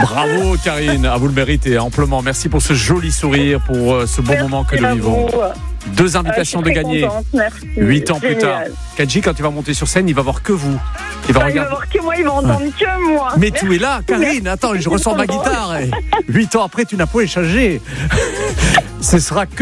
Bravo Karine, vous le méritez amplement. Merci pour ce joli sourire, pour ce bon moment que nous vivons. 2 invitations de gagner. 8 ans plus tard. Kadji, quand tu vas monter sur scène, il va voir que vous. Il va voir que moi, il va entendre que moi. Mais tu es là, Karine. Attends, je ressors ma guitare. 8 ans après, tu n'as pas échangé. Ce sera que